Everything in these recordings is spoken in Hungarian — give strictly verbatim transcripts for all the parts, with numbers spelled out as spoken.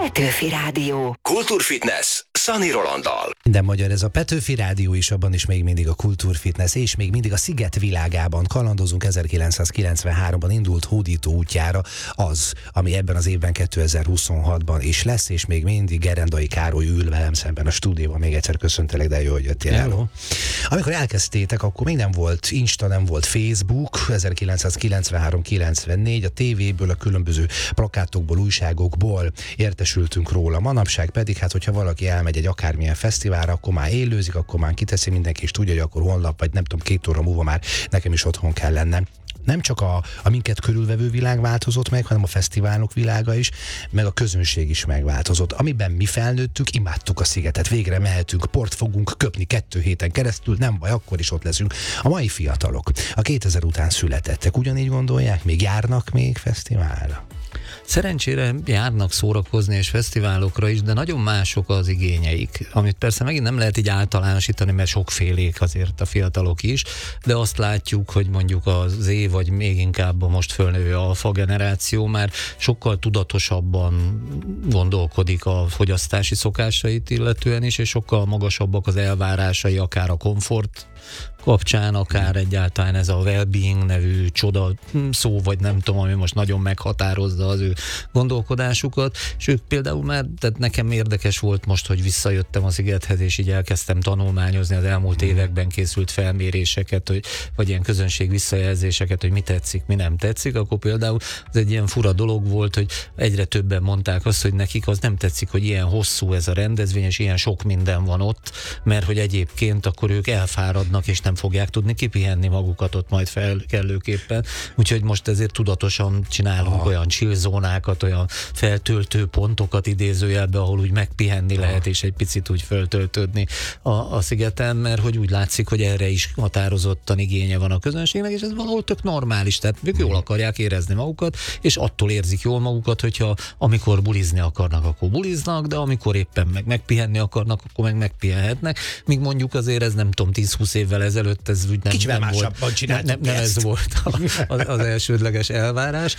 Petőfi Rádió. Kultúrfitness Szani Rolanddal. Minden magyar, ez a Petőfi Rádió is, abban is még mindig a kultúrfitness, és még mindig a Sziget világában kalandozunk. ezerkilencszázkilencvenháromban indult hódító útjára az, ami ebben az évben kétezer-huszonhatban is lesz, és még mindig Gerendai Károly ül velem szemben a stúdióban. Még egyszer köszöntelek, de jó, hogy jöttél el. Amikor elkezdtétek, akkor még nem volt Insta, nem volt Facebook, ezerkilencszázkilencvenhárom kilencvennégy, a tévéből, a különböző plakátokból, újságokból értesültünk róla. Manapság pedig, hát hogyha valaki elmegy egy akármilyen fesztiválra, akkor már élőzik, akkor már kiteszi, mindenki is tudja, hogy akkor holnap, vagy nem tudom, két óra múlva már nekem is otthon kell lennem. Nem csak a, a minket körülvevő világ változott meg, hanem a fesztiválok világa is, meg a közönség is megváltozott. Amiben mi felnőttük, imádtuk a Szigetet, végre mehetünk, port fogunk köpni kettő héten keresztül, nem baj, akkor is ott leszünk. A mai fiatalok, a kétezer után születettek, ugyanígy gondolják, még járnak még fesztiválra? Szerencsére járnak szórakozni és fesztiválokra is, de nagyon mások az igényeik, amit persze megint nem lehet így általánosítani, mert sokfélék azért a fiatalok is, de azt látjuk, hogy mondjuk az Z vagy még inkább a most fölnövő alfa generáció már sokkal tudatosabban gondolkodik a fogyasztási szokásait illetően is, és sokkal magasabbak az elvárásai, akár a komfort kapcsán, akár egyáltalán ez a well-being nevű csoda szó, vagy nem tudom, ami most nagyon meghatározza az ő gondolkodásukat, és ők például már, tehát nekem érdekes volt most, hogy visszajöttem a Szigethez, és így elkezdtem tanulmányozni az elmúlt években készült felméréseket, hogy, vagy ilyen közönség visszajelzéseket, hogy mi tetszik, mi nem tetszik, akkor például az egy ilyen fura dolog volt, hogy egyre többen mondták azt, hogy nekik az nem tetszik, hogy ilyen hosszú ez a rendezvény, és ilyen sok minden van ott, mert hogy egyébként akkor ők elfáradnak, és nem fogják tudni kipihenni magukat ott majd fel kellőképpen. Úgyhogy most ezért tudatosan csinálunk ah. olyan chill zónákat, olyan feltöltő pontokat idézőjelbe, ahol úgy megpihenni ah. lehet, és egy picit úgy föltöltődni a, a Szigeten, mert hogy úgy látszik, hogy erre is határozottan igénye van a közönségnek, és ez valahol tök normális, tehát ők jól akarják érezni magukat, és attól érzik jól magukat, hogyha amikor bulizni akarnak, akkor buliznak, de amikor éppen meg megpihenni akarnak, akkor meg megpihenhetnek, míg mondjuk azért ez nem tudom, tíz-húsz évvel ezelőtt ez úgy nem, nem volt, nem, nem, nem ez volt az, az elsődleges elvárás,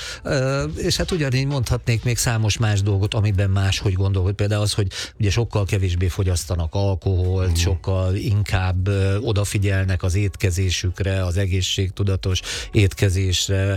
és hát ugyanígy mondhatnék még számos más dolgot, amiben máshogy gondolod, például az, hogy ugye sokkal kevésbé fogyasztanak alkoholt, mm. sokkal inkább odafigyelnek az étkezésükre, az egészségtudatos étkezésre,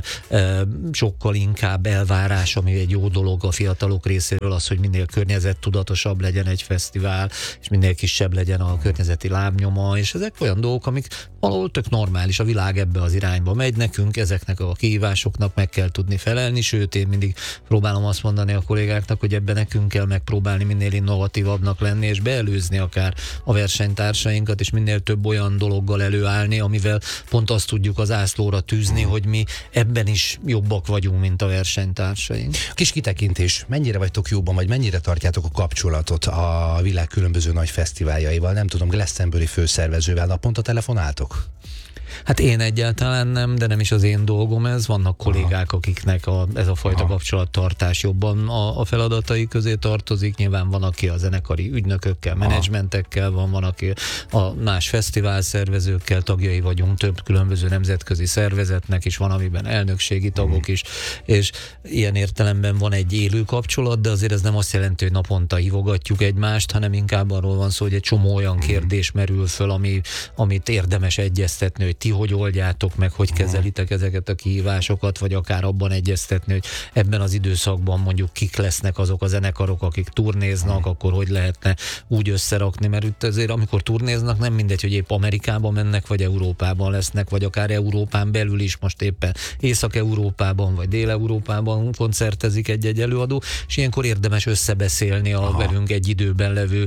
sokkal inkább elvárás, ami egy jó dolog a fiatalok részéről, az, hogy minél környezettudatosabb legyen egy fesztivál, és minél kisebb legyen a környezeti lábnyoma, és ezek olyan dolgok, amik valahol tök normális, a világ ebbe az irányba megy, nekünk ezeknek a kihívásoknak meg kell tudni felelni, sőt én mindig próbálom azt mondani a kollégáknak, hogy ebben nekünk kell megpróbálni minél innovatívabbnak lenni, és beelőzni akár a versenytársainkat, és minél több olyan dologgal előállni, amivel pont azt tudjuk az ászlóra tűzni, hogy mi ebben is jobbak vagyunk, mint a versenytársaink. Kis kitekintés, mennyire vagytok jóban, vagy mennyire tartjátok a kapcsolatot a világ különböző nagy fesztiváljaival? Nem tudom, Glastonbury főszervezővel naponta telefonáltok? Hát én egyáltalán nem, de nem is az én dolgom ez. Vannak kollégák, akiknek a, ez a fajta Aha. kapcsolattartás jobban a, a feladatai közé tartozik. Nyilván van, aki a zenekari ügynökökkel, menedzsmentekkel van, van, aki a más fesztivál szervezőkkel tagjai vagyunk, több különböző nemzetközi szervezetnek is van, amiben elnökségi tagok is, és ilyen értelemben van egy élő kapcsolat, de azért ez nem azt jelenti, hogy naponta hívogatjuk egymást, hanem inkább arról van szó, hogy egy csomó olyan kérdés merül föl, ami, amit érdemes egyeztetni, hogy ti hogy oldjátok meg, hogy kezelitek ezeket a kihívásokat, vagy akár abban egyeztetni, hogy ebben az időszakban mondjuk kik lesznek azok a zenekarok, akik turnéznak, akkor hogy lehetne úgy összerakni, mert itt azért amikor turnéznak, nem mindegy, hogy épp Amerikában mennek, vagy Európában lesznek, vagy akár Európán belül is, most éppen Észak-Európában, vagy Dél-Európában koncertezik egy-egy előadó, és ilyenkor érdemes összebeszélni a Aha. velünk egy időben levő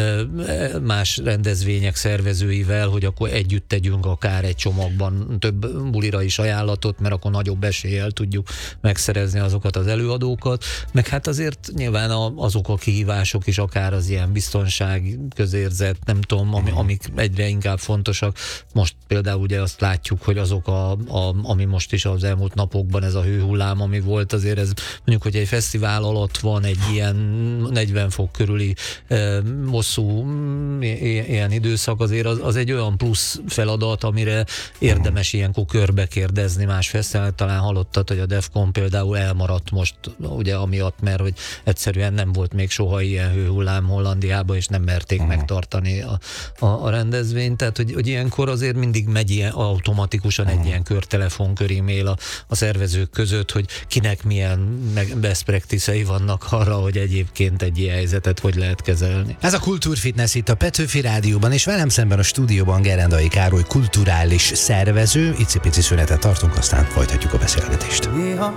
más rendezvények szervezőivel, hogy akkor együtt tegyünk akár egy csomagban több bulira is ajánlatot, mert akkor nagyobb eséllyel tudjuk megszerezni azokat az előadókat, meg hát azért nyilván a, azok a kihívások is, akár az ilyen biztonság, közérzet, nem tudom, ami, amik egyre inkább fontosak. Most például ugye azt látjuk, hogy azok, a, a, ami most is az elmúlt napokban ez a hőhullám, ami volt, azért ez mondjuk, hogy egy fesztivál alatt van egy ilyen negyven fok körüli e, hosszú e, ilyen időszak, azért az, az egy olyan plusz feladat, amire érdemes ilyenkor körbe kérdezni más fesztivál. Talán hallottad, hogy a Defcon például elmaradt most, ugye amiatt, mert hogy egyszerűen nem volt még soha ilyen hőhullám Hollandiában, és nem merték uh-huh. megtartani a, a, a rendezvényt, tehát hogy, hogy ilyenkor azért mindig megy ilyen automatikusan uh-huh. egy ilyen körtelefonkör e-mail a, a szervezők között, hogy kinek milyen best practice-ei vannak arra, hogy egyébként egy ilyen helyzetet hogy lehet kezelni. Ez a Kultúrfitness itt a Petőfi Rádióban, és velem szemben a stúdióban Gerendai Károly kulturális szervező. Icipici szünetet tartunk, aztán folytatjuk a beszélgetést. Néha